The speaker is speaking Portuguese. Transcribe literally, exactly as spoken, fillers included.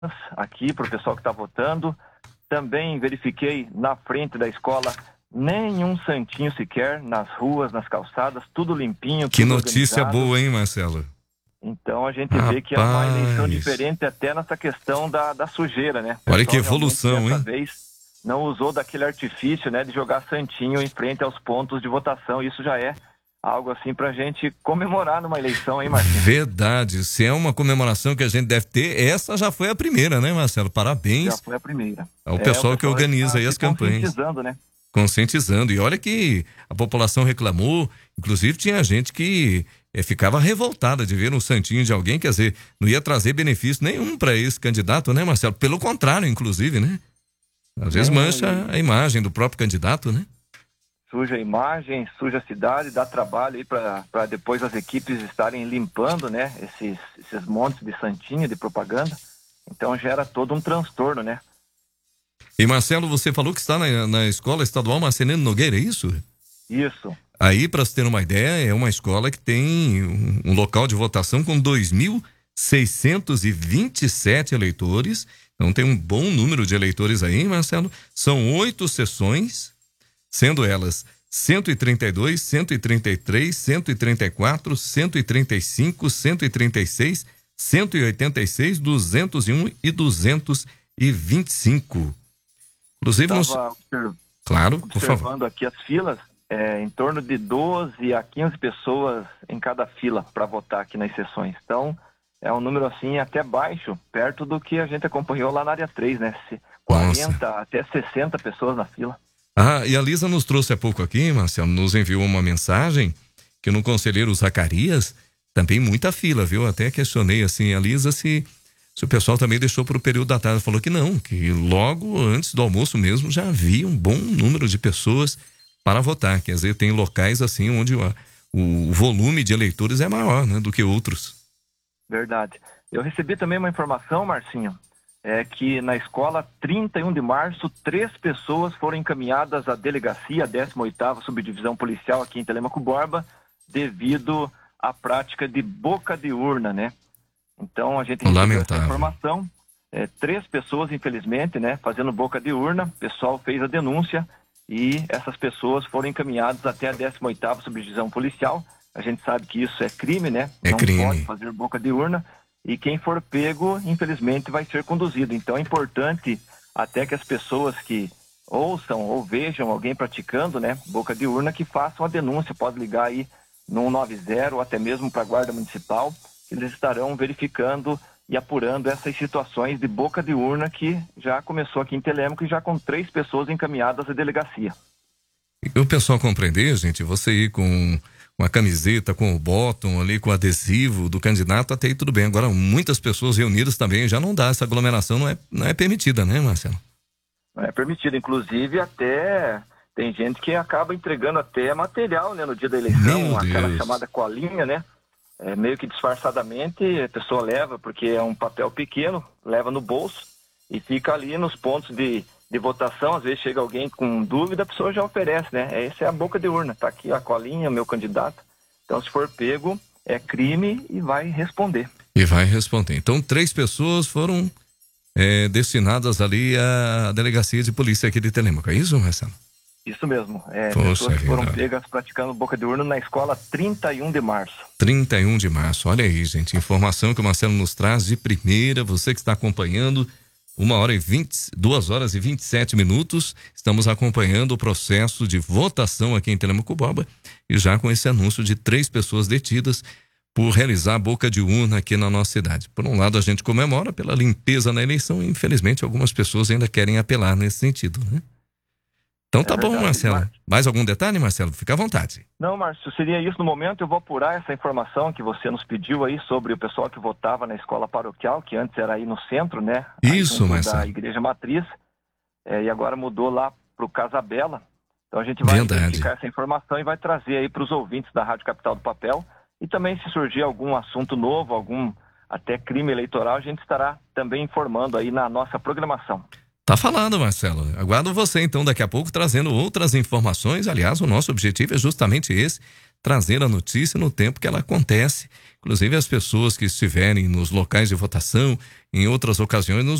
aqui para o pessoal que está votando. Também verifiquei na frente da escola nenhum santinho sequer, nas ruas, nas calçadas, tudo limpinho. Que tudo notícia organizado. boa, hein, Marcelo? Então a gente Rapaz. vê que é uma eleição diferente até nessa questão da, da sujeira, né? Olha que evolução, dessa hein? vez não usou daquele artifício, né, de jogar santinho em frente aos pontos de votação. Isso já é algo assim pra gente comemorar numa eleição, hein, Marcinho? Verdade. Se é uma comemoração que a gente deve ter, essa já foi a primeira, né, Marcelo? Parabéns. Já foi a primeira. Ao É, pessoal o que organiza tá aí as se campanhas. conscientizando, né? Conscientizando. E olha que a população reclamou, inclusive tinha gente que eh, ficava revoltada de ver um santinho de alguém, quer dizer, não ia trazer benefício nenhum para esse candidato, né, Marcelo? Pelo contrário, inclusive, né? Às vezes É, mancha a imagem do próprio candidato, né? Suja a imagem, suja a cidade, dá trabalho aí para depois as equipes estarem limpando, né, esses, esses montes de santinho, de propaganda. Então gera todo um transtorno, né? E Marcelo, você falou que está na, na escola estadual Marcelino Nogueira, é isso? Isso. Aí, para você ter uma ideia, é uma escola que tem um, um local de votação com dois mil seiscentos e vinte e sete eleitores. Então tem um bom número de eleitores aí, Marcelo. São oito sessões, sendo elas cento e trinta e dois, cento e trinta e três, cento e trinta e quatro, cento e trinta e cinco, cento e trinta e seis, cento e oitenta e seis, duzentos e um e duzentos e vinte e cinco. Inclusive, nos... Observ... claro, por favor. Observando aqui as filas, é, em torno de doze a quinze pessoas em cada fila para votar aqui nas sessões. Então, é um número assim até baixo, perto do que a gente acompanhou lá na área três, né? quarenta Nossa. Até sessenta pessoas na fila. Ah, e a Lisa nos trouxe há pouco aqui, Marcelo, nos enviou uma mensagem que no Conselheiro Zacarias também muita fila, viu? Até questionei assim a Lisa se, se o pessoal também deixou para o período da tarde. Falou que não, que logo antes do almoço mesmo já havia um bom número de pessoas para votar. Quer dizer, tem locais assim onde o, o volume de eleitores é maior, né, do que outros. Verdade. Eu recebi também uma informação, Marcinho, é que na escola trinta e um de março, três pessoas foram encaminhadas à delegacia, a décima oitava Subdivisão Policial aqui em Telêmaco Borba, devido à prática de boca de urna, né? Então a gente recebeu essa informação, é, três pessoas, infelizmente, né, fazendo boca de urna, o pessoal fez a denúncia e essas pessoas foram encaminhadas até a décima oitava Subdivisão Policial. A gente sabe que isso é crime, né? É Não crime. pode fazer boca de urna. E quem for pego, infelizmente, vai ser conduzido. Então é importante até que as pessoas que ouçam ou vejam alguém praticando, né, boca de urna, que façam a denúncia. Pode ligar aí no um nove zero ou até mesmo para a Guarda Municipal. Eles estarão verificando e apurando essas situações de boca de urna que já começou aqui em Telêmaco e já com três pessoas encaminhadas à delegacia. E o pessoal compreender, gente, você ir com uma camiseta, com o bottom ali, com o adesivo do candidato, até aí tudo bem. Agora, muitas pessoas reunidas também já não dá, essa aglomeração não é, não é permitida, né, Marcelo? Não é permitida, inclusive até tem gente que acaba entregando até material, né, no dia da eleição, Meu aquela Deus. chamada colinha, né, é, meio que disfarçadamente a pessoa leva, porque é um papel pequeno, leva no bolso e fica ali nos pontos de de votação. Às vezes chega alguém com dúvida, a pessoa já oferece, né? Essa é a boca de urna, tá aqui a colinha, meu candidato. Então, se for pego, é crime e vai responder. E vai responder. Então, três pessoas foram é, destinadas ali à delegacia de polícia aqui de Telêmaco, é isso, Marcelo? Isso mesmo. É, Poxa pessoas que foram vida. pegas praticando boca de urna na escola trinta e um de março. trinta e um de março, olha aí, gente, informação que o Marcelo nos traz de primeira, você que está acompanhando. Uma hora e vinte, duas horas e vinte e sete minutos. Estamos acompanhando o processo de votação aqui em Telêmaco Borba e já com esse anúncio de três pessoas detidas por realizar a boca de urna aqui na nossa cidade. Por um lado, a gente comemora pela limpeza na eleição e, infelizmente, algumas pessoas ainda querem apelar nesse sentido, né? Então tá É bom, verdade, Marcelo. Márcio. Mais algum detalhe, Marcelo? Fica à vontade. Não, Márcio, seria isso no momento. Eu vou apurar essa informação que você nos pediu aí sobre o pessoal que votava na escola paroquial, que antes era aí no centro, né? Isso, aí junto Marcelo. da Igreja Matriz, é, e agora mudou lá para o Casabela. Então a gente vai Verdade. verificar essa informação e vai trazer aí para os ouvintes da Rádio Capital do Papel. E também, se surgir algum assunto novo, algum até crime eleitoral, a gente estará também informando aí na nossa programação. Tá falando, Marcelo. Aguardo você, então, daqui a pouco, trazendo outras informações. Aliás, o nosso objetivo é justamente esse, trazer a notícia no tempo que ela acontece. Inclusive as pessoas que estiverem nos locais de votação, em outras ocasiões, nos